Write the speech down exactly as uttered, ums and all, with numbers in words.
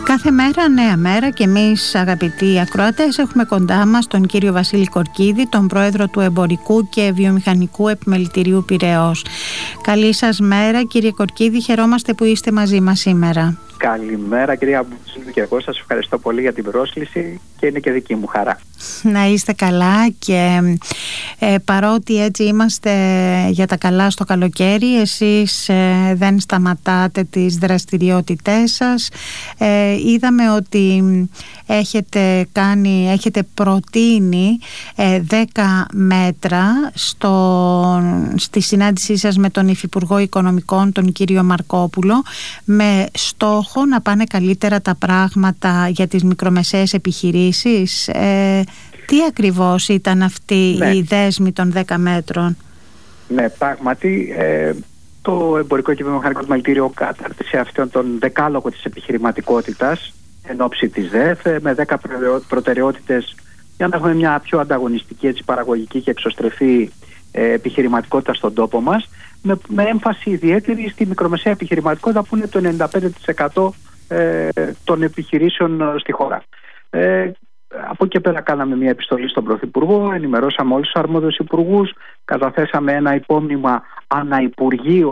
Κάθε μέρα νέα μέρα και εμείς, αγαπητοί ακροατές, έχουμε κοντά μας τον κύριο Βασίλη Κορκίδη, τον πρόεδρο του Εμπορικού και Βιομηχανικού Επιμελητηρίου Πειραιώς. Καλή σας μέρα, κύριε Κορκίδη, χαιρόμαστε που είστε μαζί μας σήμερα. Καλημέρα, κυρία Μπουτσίλου, και εγώ σας ευχαριστώ πολύ για την πρόσκληση και είναι και δική μου χαρά. Να είστε καλά και ε, παρότι έτσι είμαστε για τα καλά στο καλοκαίρι, εσείς ε, δεν σταματάτε τις δραστηριότητές σας. Ε, είδαμε ότι έχετε κάνει, έχετε προτείνει ε, δέκα μέτρα στο, στη συνάντησή σας με τον Υφυπουργό Οικονομικών, τον κύριο Μαρκόπουλο, με στόχο να πάνε καλύτερα τα πράγματα για τις μικρομεσαίες επιχειρήσεις. Ε, τι ακριβώς ήταν αυτή ναι. η δέσμη των δέκα μέτρων? Ναι, πράγματι ε, το Εμπορικό και Βιομηχανικό Επιμελητήριο κατάρτισε αυτόν τον δεκάλογο της επιχειρηματικότητας εν ώψη της ΔΕΘ με δέκα προτεραιότητες για να έχουμε μια πιο ανταγωνιστική, έτσι, παραγωγική και εξωστρεφή ε, επιχειρηματικότητα στον τόπο μας, με, με έμφαση ιδιαίτερη στη μικρομεσαία επιχειρηματικότητα που είναι το ενενήντα πέντε τοις εκατό ε, των επιχειρήσεων στη χώρα. Ε, από εκεί πέρα κάναμε μια επιστολή στον Πρωθυπουργό, ενημερώσαμε όλους τους αρμόδιους υπουργούς, καταθέσαμε ένα υπόμνημα αναυπουργείο